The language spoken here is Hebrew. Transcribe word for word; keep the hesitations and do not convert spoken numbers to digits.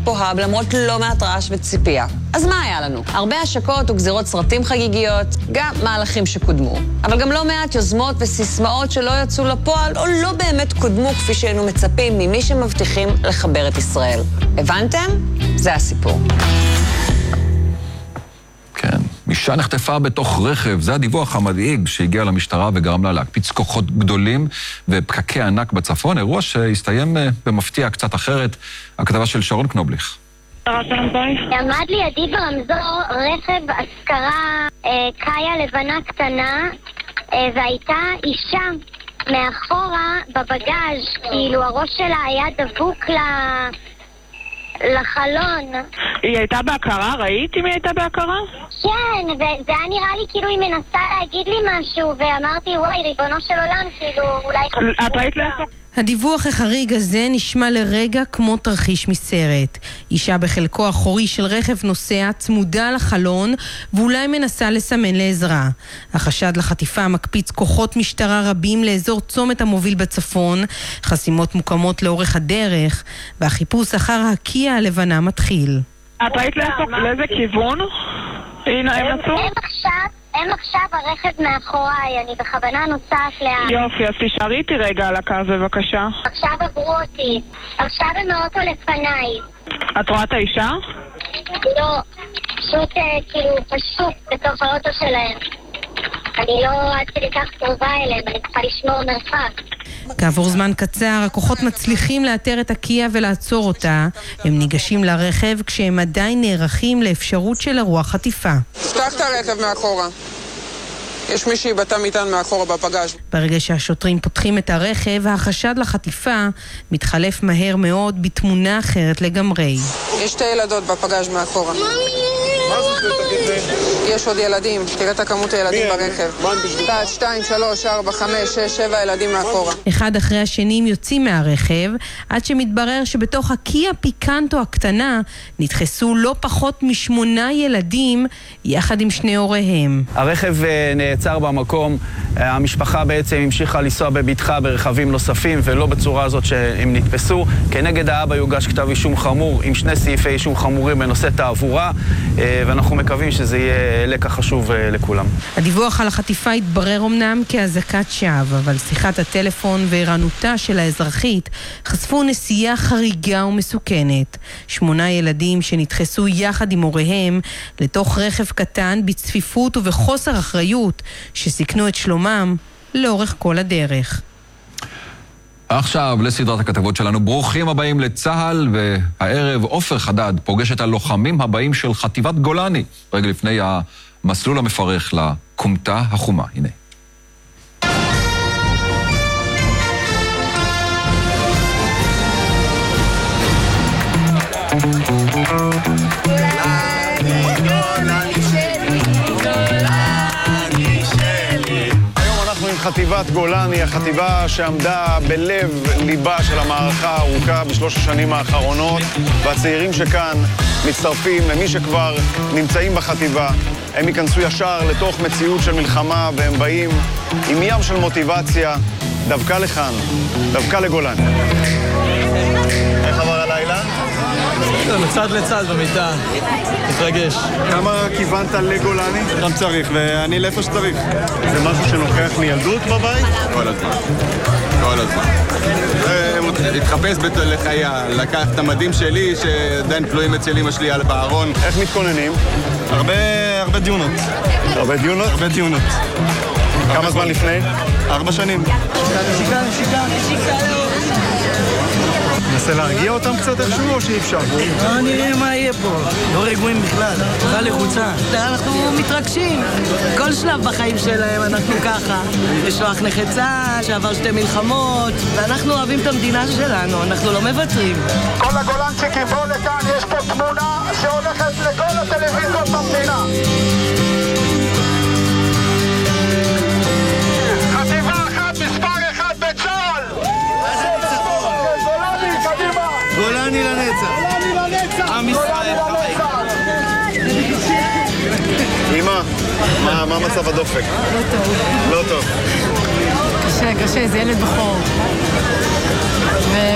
פוהב למרות לא מעט רעש וציפייה. אז מה היה לנו? הרבה השקות וגזירות סרטים חגיגיות, גם מהלכים שקודמו. אבל גם לא מעט יוזמות וסיסמאות שלא יצאו לפועל או לא באמת קודמו כפי שהיינו מצפים ממי שמבטיחים לחבר את ישראל. הבנתם? זה הסיפור. כן, אישה נחטפה בתוך רכב, זה הדיווח המדאיג שהגיע למשטרה וגרם לה להקפיץ כוחות גדולים ופקקי ענק בצפון, אירוע שהסתיים במפתיע קצת אחרת, הכתבה של שרון קנובליך. עמד לידי ברמזור רכב אזכרה קאיה לבנה קטנה, והייתה אישה מאחורה בבגאז', כאילו הראש שלה היה דבוק ל... לחלון. היא הייתה בהכרה? ראית אם היא הייתה בהכרה? כן, וזה היה נראה לי כאילו היא מנסה להגיד לי משהו, ואמרתי וואי ריבונו של עולם, כאילו אולי... את ראית לעשות? הדיווח החריג הזה נשמע לרגע כמו תרחיש מסרט. אישה בחלקו האחורי של רכב נוסע צמודה לחלון ואולי מנסה לסמן לעזרה. החשד לחטיפה מקפיץ כוחות משטרה רבים לאזור צומת המוביל בצפון, חסימות מוקמות לאורך הדרך, והחיפוש אחר הקיה הלבנה מתחיל. את ראית לאיזה כיוון? הנה הם נסו? הם עכשיו, הם עכשיו הרכב מאחוריי, אני בכוונה נוסעת לאט. יופי, אז תשארי איתי רגע על הקו בבקשה. עכשיו עברו אותי, עכשיו הם האוטו לפניי. את רואה את האישה? לא, פשוט כאילו פשוט בתוך האוטו שלהם. אני לא עד כדי כך קרובה אליהם, אני צריכה לשמור מרחק. כעבור זמן קצר, הכוחות מצליחים לאתר את הקיה ולעצור אותה. הם ניגשים לרכב כשהם עדיין נערכים לאפשרות של אירוע חטיפה. פתח את הרכב מאחורה. יש מישהי בתא מטען מאחורה בפגאז'. ברגע שהשוטרים פותחים את הרכב, החשד לחטיפה מתחלף מהר מאוד בתמונה אחרת לגמרי. יש שתי ילדות בפגאז' מאחורה. יש עוד ילדים, תראה את הכמות הילדים ברכב. אחת, שתיים, שלוש, ארבע, חמש, שש, שבע ילדים מאחורה. אחד אחרי השני הם יוצאים מהרכב, עד שמתברר שבתוך הקיה פיקנטו הקטנה נדחסו לא פחות משמונה ילדים יחד עם שני הוריהם. הרכב נעצר במקום, המשפחה בעצם המשיכה לנסוע בביטחה ברכבים נוספים ולא בצורה הזאת שהם נתפסו. כנגד האבא יוגש כתב אישום חמור עם שני סעיפי אישום חמורים בנושא תעבורה, ואנחנו מקווים שזה יהיה לקח חשוב לכולם. הדיווח על החטיפה התברר אמנם כאזעקת שווא, אבל שיחת הטלפון וערנותה של האזרחית חשפו נסיעה חריגה ומסוכנת. שמונה ילדים שנדחסו יחד עם הוריהם לתוך רכב קטן בצפיפות ובחוסר אחריות שסיכנו את שלומם לאורך כל הדרך. עכשיו לסדרת הכתבות שלנו, ברוכים הבאים לצהל, והערב עופר חדד פוגש את הלוחמים הבאים של חטיבת גולני, רגע לפני המסלול המפרך לקומתה החומה. הנה. חטיבת גולני, החטיבה שעמדה בלב ליבה של המערכה הארוכה בשלוש השנים האחרונות, והצעירים שכאן מצטרפים למי שכבר נמצאים בחטיבה. הם ייכנסו ישר לתוך מציאות של מלחמה, והם באים עם ים של מוטיבציה דווקא לכאן, דווקא לגולני. איך עבר הלילה? מצד לצד במיטה, מתרגש. כמה כיוונת לגולני? גם צריך, ואני לאיפה שצריך. זה משהו שנוכח מילדות בבית? כל הזמן. כל הזמן. התחפש לחיה, לקח את המדים שלי, שעדיין תלויים אצל אמא שלי על בארון. איך מתכוננים? הרבה, הרבה דיונות. הרבה דיונות? הרבה דיונות. כמה זמן לפני? ארבע שנים. נשיקה, נשיקה, נשיקה, נשיקה. ננסה להרגיע אותם קצת איכשהו או שאי אפשר? לא נראה מה יהיה פה, לא רגועים בכלל, בכלל לחוצה. אנחנו מתרגשים, כל שלב בחיים שלהם אנחנו ככה. יש לו אח נכה צה"ל שעבר שתי מלחמות, ואנחנו אוהבים את המדינה שלנו, אנחנו לא מוותרים. כל הגולנצ'יקים בואו לכאן, יש פה תמונה שהולכת לכל הטלוויזיות במדינה. חטיבה אחת, מספר אחד בצה"ל! גולני לנצח. גולני לנצח. עם ישראל. אמא, מה מצב הדופק? לא טוב. לא טוב. קשה, קשה, זה ילד בחור.